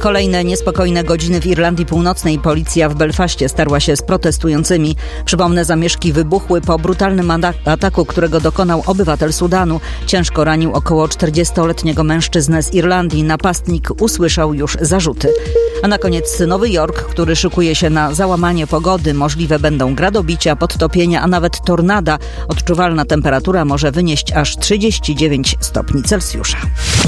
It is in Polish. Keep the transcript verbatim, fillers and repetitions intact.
Kolejne niespokojne godziny w Irlandii Północnej. Policja w Belfaście starła się z protestującymi. Przypomnę, zamieszki wybuchły po brutalnym ataku, którego dokonał obywatel Sudanu. Ciężko ranił około czterdziestoletniego mężczyznę z Irlandii. Napastnik usłyszał już zarzuty. A na koniec Nowy Jork, który szykuje się na załamanie pogody. Możliwe będą gradobicia, podtopienia, a nawet tornada. Odczuwalna temperatura może wynieść aż trzydzieści dziewięć stopni Celsjusza.